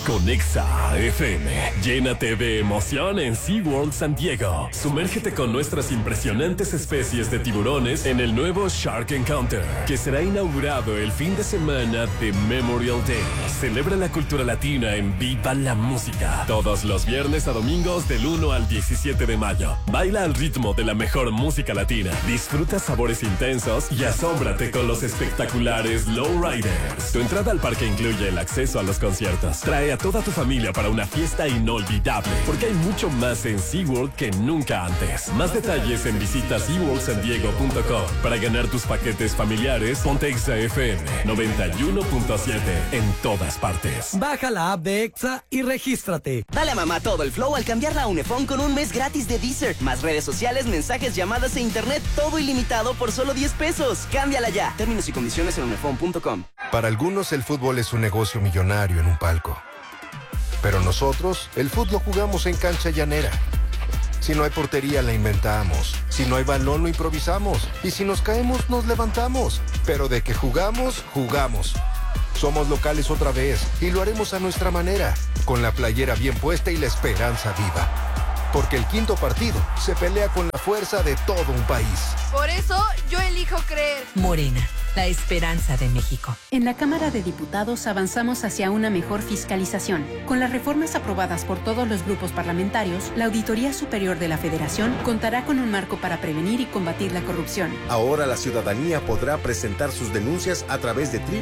con Exa FM. Llénate de emoción en SeaWorld San Diego. Sumérgete con nuestras impresionantes especies de tiburones en el nuevo Shark Encounter, que será inaugurado el fin de semana de Memorial Day. Celebra la cultura latina en Viva la Música. Todos los viernes a domingos del 1 al 17 de mayo. Baila al ritmo de la mejor música latina. Disfruta sabores intensos y asómbrate con los espectaculares Lowriders. Tu entrada al parque incluye el acceso a los conciertos. Trae a toda tu familia para una fiesta inolvidable, porque hay mucho más en SeaWorld que nunca antes. Más detalles en visita SeaWorldSanDiego.com. Para ganar tus paquetes familiares, ponte Exa FM 91.7 en todas partes. Baja la app de Exa y regístrate. Dale a mamá todo el flow al cambiarla a Unifón con un mes gratis de Deezer. Más redes sociales, mensajes, llamadas e internet, todo ilimitado por solo 10 pesos. Cámbiala ya. Términos y condiciones en unifón.com. Para algunos el fútbol es un negocio millonario en un palco. Pero nosotros, el fútbol lo jugamos en cancha llanera. Si no hay portería, la inventamos. Si no hay balón, lo improvisamos. Y si nos caemos, nos levantamos. Pero de que jugamos, jugamos. Somos locales otra vez y lo haremos a nuestra manera, con la playera bien puesta y la esperanza viva. Porque el quinto partido se pelea con la fuerza de todo un país. Por eso yo elijo creer. Morena, la esperanza de México. En la Cámara de Diputados avanzamos hacia una mejor fiscalización. Con las reformas aprobadas por todos los grupos parlamentarios, la Auditoría Superior de la Federación contará con un marco para prevenir y combatir la corrupción. Ahora la ciudadanía podrá presentar sus denuncias a través de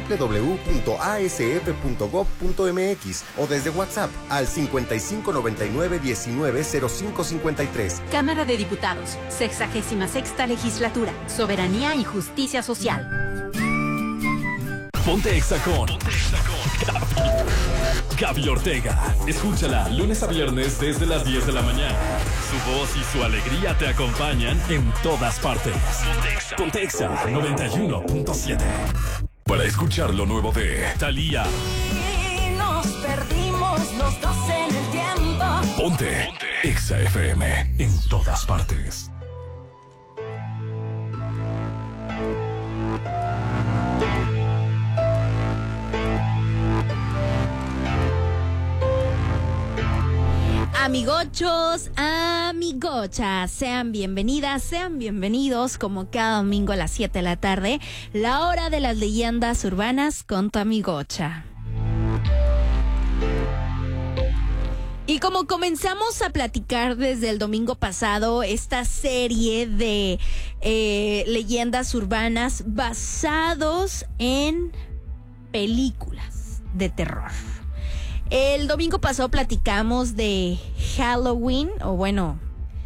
www.asf.gov.mx o desde WhatsApp al 5599-190553. Cámara de Diputados, 66ª Legislatura, Soberanía y Justicia Social. Ponte Exa con Gaby Ortega. Escúchala lunes a viernes desde las 10 de la mañana. Su voz y su alegría te acompañan en todas partes. Ponte Exa 91.7. Para escuchar lo nuevo de Thalía. Y nos perdimos los dos en el tiempo. Ponte Exa FM en todas partes. Amigochos, amigochas, sean bienvenidas, sean bienvenidos como cada domingo a las 7 de la tarde, la hora de las leyendas urbanas con tu amigocha. Y como comenzamos a platicar desde el domingo pasado, esta serie de leyendas urbanas basados en películas de terror. El domingo pasado platicamos de Halloween, o bueno,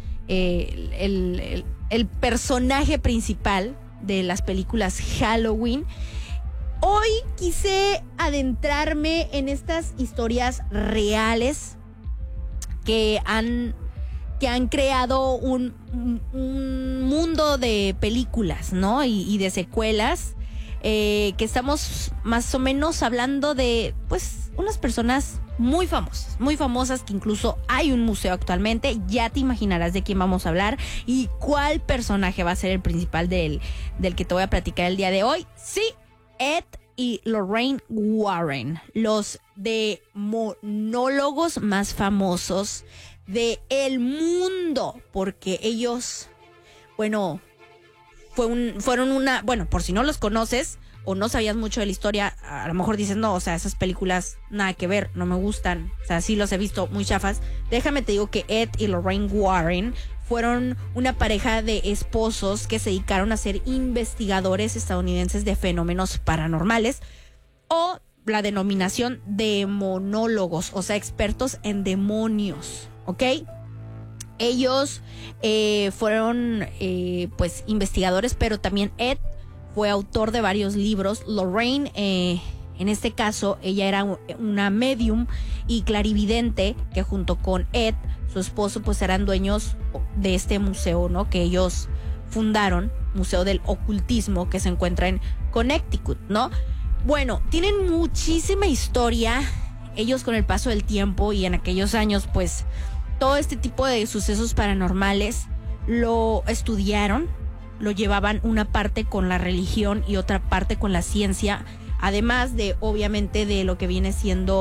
el personaje principal de las películas Halloween. Hoy quise adentrarme en estas historias reales que han creado un mundo de películas, ¿no? Y de secuelas. Que estamos más o menos hablando de, pues, unas personas muy famosas, que incluso hay un museo actualmente. Ya te imaginarás de quién vamos a hablar y cuál personaje va a ser el principal del que te voy a platicar el día de hoy. Sí, Ed y Lorraine Warren, los demonólogos más famosos del mundo, porque ellos, bueno, fueron una, bueno, por si no los conoces o no sabías mucho de la historia, a lo mejor dices, no, o sea, esas películas nada que ver, no me gustan, o sea, sí los he visto muy chafas. Déjame te digo que Ed y Lorraine Warren fueron una pareja de esposos que se dedicaron a ser investigadores estadounidenses de fenómenos paranormales, o la denominación demonólogos, o sea, expertos en demonios, ¿ok? Ellos fueron pues investigadores, pero también Ed fue autor de varios libros. Lorraine, en este caso, ella era una medium y clarividente que junto con Ed, su esposo, pues eran dueños de este museo, ¿no? Que ellos fundaron, Museo del Ocultismo, que se encuentra en Connecticut, ¿no? Bueno, tienen muchísima historia ellos con el paso del tiempo, y en aquellos años, pues, todo este tipo de sucesos paranormales lo estudiaron, lo llevaban una parte con la religión y otra parte con la ciencia, además de, obviamente, de lo que viene siendo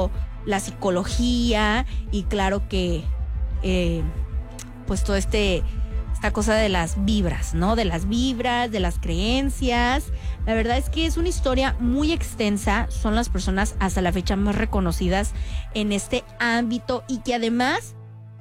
la psicología y claro que pues todo esta cosa de las vibras, ¿no? De las vibras, de las creencias. La verdad es que es una historia muy extensa. Son las personas hasta la fecha más reconocidas en este ámbito y que además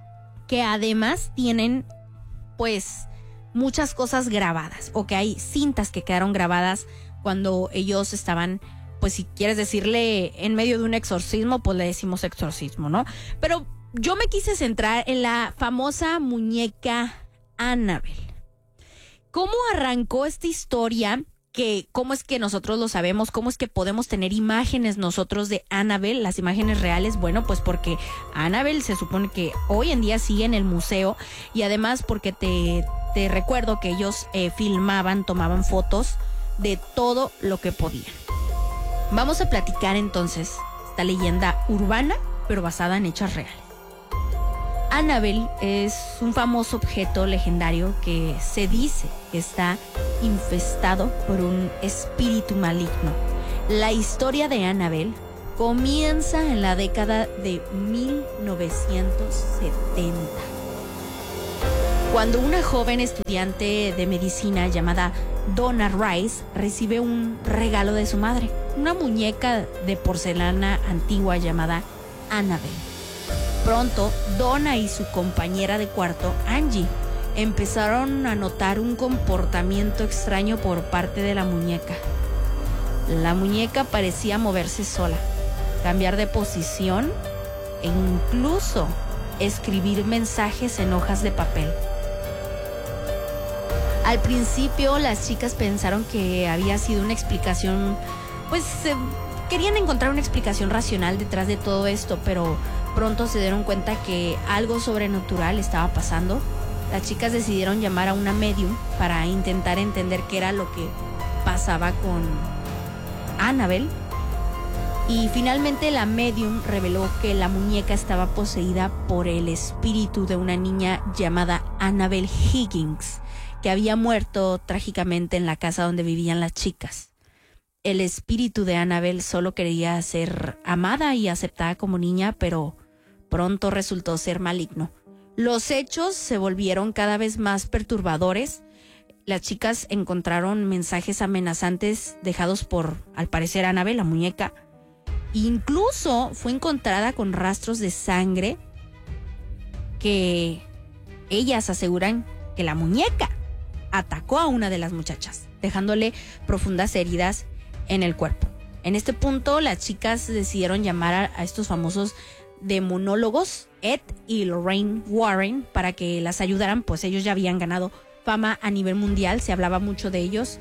tienen pues muchas cosas grabadas, o que hay cintas que quedaron grabadas cuando ellos estaban, pues si quieres decirle en medio de un exorcismo, pues le decimos exorcismo, ¿no? Pero yo me quise centrar en la famosa muñeca Annabelle. ¿Cómo arrancó esta historia? ¿Cómo es que nosotros lo sabemos? ¿Cómo es que podemos tener imágenes nosotros de Annabelle, las imágenes reales? Bueno, pues porque Annabelle se supone que hoy en día sigue en el museo y además porque te recuerdo que ellos filmaban, tomaban fotos de todo lo que podían. Vamos a platicar entonces esta leyenda urbana, pero basada en hechos reales. Annabelle es un famoso objeto legendario que se dice que está infestado por un espíritu maligno. La historia de Annabelle comienza en la década de 1970, cuando una joven estudiante de medicina llamada Donna Rice recibe un regalo de su madre, una muñeca de porcelana antigua llamada Annabelle. Pronto, Donna y su compañera de cuarto, Angie, empezaron a notar un comportamiento extraño por parte de la muñeca. La muñeca parecía moverse sola, cambiar de posición e incluso escribir mensajes en hojas de papel. Al principio, las chicas pensaron que había sido una explicación, pues querían encontrar una explicación racional detrás de todo esto, pero pronto se dieron cuenta que algo sobrenatural estaba pasando. Las chicas decidieron llamar a una medium para intentar entender qué era lo que pasaba con Annabelle. Y finalmente la medium reveló que la muñeca estaba poseída por el espíritu de una niña llamada Annabelle Higgins, que había muerto trágicamente en la casa donde vivían las chicas. El espíritu de Annabelle solo quería ser amada y aceptada como niña, pero pronto resultó ser maligno. Los hechos se volvieron cada vez más perturbadores. Las chicas encontraron mensajes amenazantes dejados por, al parecer, Annabelle, la muñeca. Incluso fue encontrada con rastros de sangre que ellas aseguran que la muñeca atacó a una de las muchachas, dejándole profundas heridas en el cuerpo. En este punto, las chicas decidieron llamar a estos famosos demonólogos, Ed y Lorraine Warren, para que las ayudaran, pues ellos ya habían ganado fama a nivel mundial, se hablaba mucho de ellos.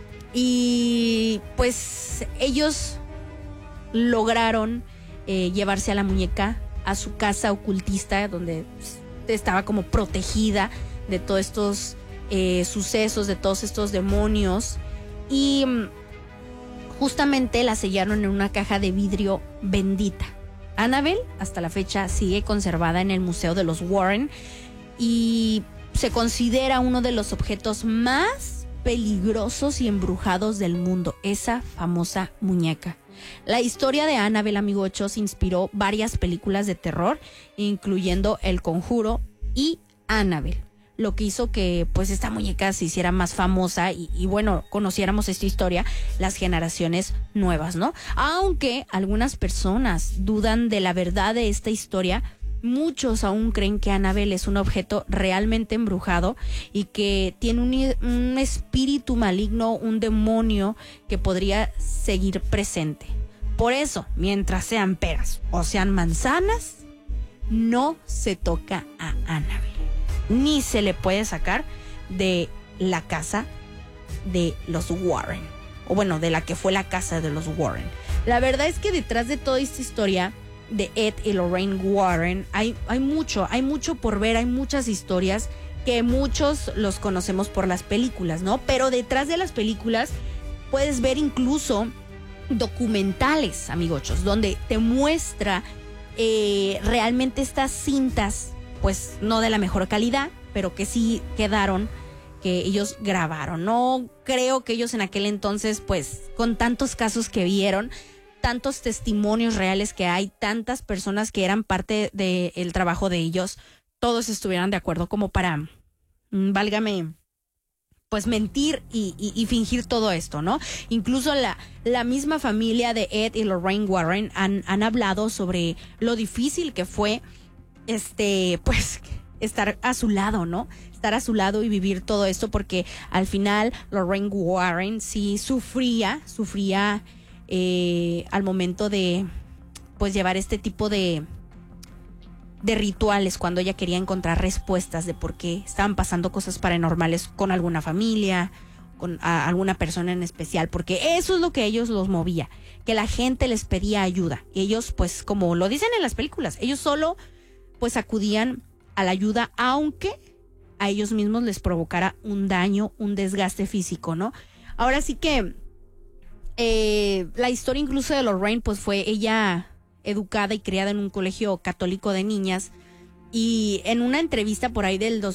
Y pues ellos lograron llevarse a la muñeca a su casa ocultista, donde estaba como protegida de todos estos sucesos, de todos estos demonios. Y justamente la sellaron en una caja de vidrio bendita. Annabelle hasta la fecha sigue conservada en el Museo de los Warren y se considera uno de los objetos más peligrosos y embrujados del mundo, esa famosa muñeca. La historia de Annabelle, amigochos, inspiró varias películas de terror, incluyendo El Conjuro y Annabelle, lo que hizo que pues esta muñeca se hiciera más famosa y bueno, conociéramos esta historia las generaciones nuevas, ¿no? Aunque algunas personas dudan de la verdad de esta historia, muchos aún creen que Annabelle es un objeto realmente embrujado y que tiene un espíritu maligno, un demonio que podría seguir presente. Por eso, mientras sean peras o sean manzanas, no se toca a Annabelle, ni se le puede sacar de la casa de los Warren, o bueno, de la que fue la casa de los Warren. La verdad es que detrás de toda esta historia de Ed y Lorraine Warren hay mucho por ver, hay muchas historias que muchos los conocemos por las películas, ¿no? Pero detrás de las películas puedes ver incluso documentales, amigochos, donde te muestra realmente estas cintas, pues no de la mejor calidad, pero que sí quedaron, que ellos grabaron. No creo que ellos en aquel entonces, pues con tantos casos que vieron, tantos testimonios reales que hay, tantas personas que eran parte del trabajo de ellos, todos estuvieran de acuerdo como para, válgame, pues mentir y fingir todo esto, ¿no? Incluso la misma familia de Ed y Lorraine Warren han hablado sobre lo difícil que fue pues estar a su lado, ¿no? Estar a su lado y vivir todo esto, porque al final Lorraine Warren sí sufría al momento de pues llevar este tipo de rituales, cuando ella quería encontrar respuestas de por qué estaban pasando cosas paranormales con alguna familia, con alguna persona en especial, porque eso es lo que a ellos los movía, que la gente les pedía ayuda. Y ellos, pues, como lo dicen en las películas, ellos solo pues acudían a la ayuda, aunque a ellos mismos les provocara un daño, un desgaste físico, ¿no? Ahora sí que la historia incluso de Lorraine, pues fue ella educada y criada en un colegio católico de niñas, y en una entrevista por ahí del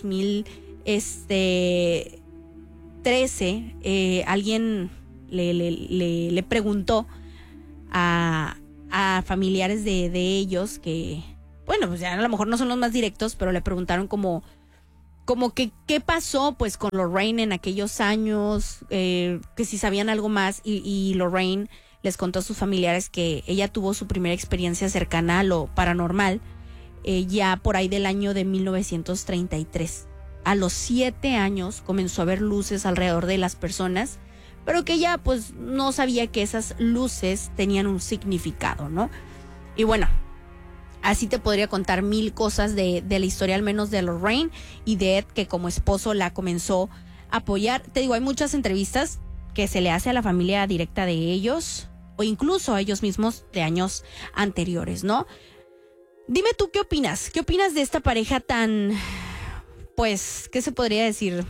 2013 alguien le preguntó a familiares de ellos, que bueno, pues ya a lo mejor no son los más directos, pero le preguntaron como que qué pasó pues con Lorraine en aquellos años, que si sabían algo más, y Lorraine les contó a sus familiares que ella tuvo su primera experiencia cercana a lo paranormal ya por ahí del año de 1933. A los 7 años comenzó a ver luces alrededor de las personas, pero que ella pues no sabía que esas luces tenían un significado, ¿no? Y bueno, así te podría contar mil cosas de la historia, al menos de Lorraine y de Ed, que como esposo la comenzó a apoyar. Te digo, hay muchas entrevistas que se le hace a la familia directa de ellos, o incluso a ellos mismos de años anteriores, ¿no? Dime tú, ¿qué opinas? ¿Qué opinas de esta pareja tan, pues, qué se podría decir?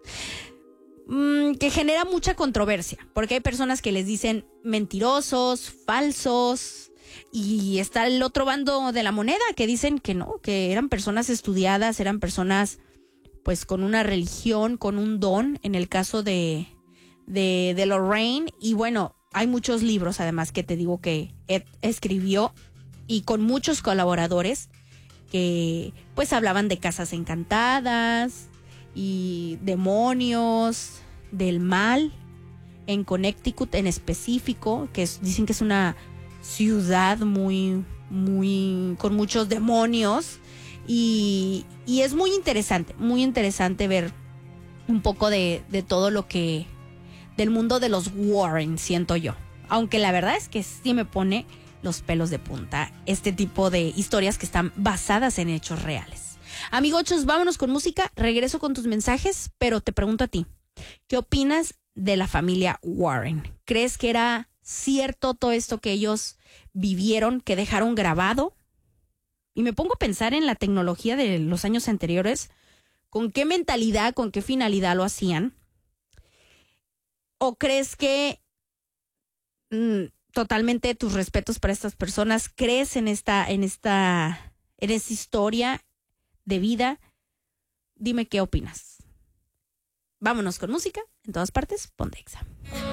Que genera mucha controversia, porque hay personas que les dicen mentirosos, falsos, y está el otro bando de la moneda que dicen que no, que eran personas estudiadas, eran personas pues con una religión, con un don, en el caso de Lorraine. Y bueno, hay muchos libros además que te digo que Ed escribió, y con muchos colaboradores que pues hablaban de casas encantadas y demonios, del mal en Connecticut en específico, que dicen que es una ciudad muy con muchos demonios, y es muy interesante ver un poco de todo lo que del mundo de los Warren, siento yo, aunque la verdad es que sí me pone los pelos de punta este tipo de historias que están basadas en hechos reales. Amigochos, vámonos con música, regreso con tus mensajes, pero te pregunto a ti, ¿qué opinas de la familia Warren? ¿Crees que era cierto todo esto que ellos vivieron, que dejaron grabado? Y me pongo a pensar en la tecnología de los años anteriores, con qué mentalidad, con qué finalidad lo hacían. ¿O crees que totalmente tus respetos para estas personas, crees en esta historia de vida? Dime qué opinas. Vámonos con música, en todas partes, ponte Exa.